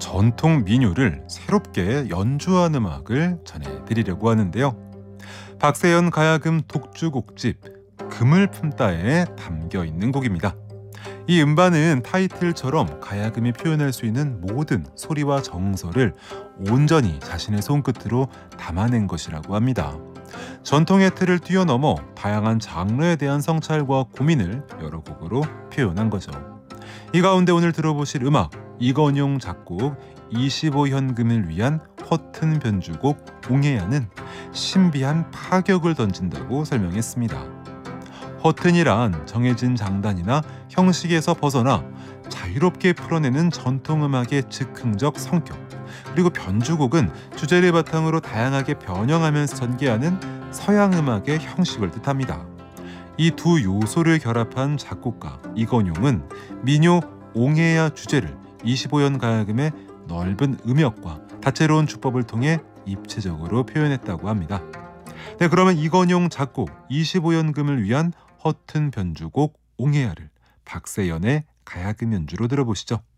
전통 민요를 새롭게 연주한 음악을 전해드리려고 하는데요. 박세연 가야금 독주곡집 금을 품다에 담겨 있는 곡입니다. 이 음반은 타이틀처럼 가야금이 표현할 수 있는 모든 소리와 정서를 온전히 자신의 손끝으로 담아낸 것이라고 합니다. 전통의 틀을 뛰어넘어 다양한 장르에 대한 성찰과 고민을 여러 곡으로 표현한 거죠. 이 가운데 오늘 들어보실 음악, 이건용 작곡 25현금을 위한 허튼 변주곡 옹해야는 신비한 파격을 던진다고 설명했습니다. 허튼이란 정해진 장단이나 형식에서 벗어나 자유롭게 풀어내는 전통음악의 즉흥적 성격, 그리고 변주곡은 주제를 바탕으로 다양하게 변형하면서 전개하는 서양음악의 형식을 뜻합니다. 이 두 요소를 결합한 작곡가 이건용은 민요 옹해야 주제를 25연 가야금의 넓은 음역과 다채로운 주법을 통해 입체적으로 표현했다고 합니다. 네, 그러면 이건용 작곡 25연금을 위한 허튼 변주곡 옹해야를 박세연의 가야금 연주로 들어보시죠.